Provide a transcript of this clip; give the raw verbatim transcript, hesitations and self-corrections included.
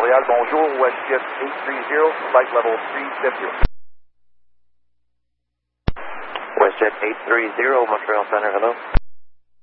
Montréal, bonjour, WestJet eight three zero, flight level three fifty. WestJet eight three zero, Montreal Center, hello.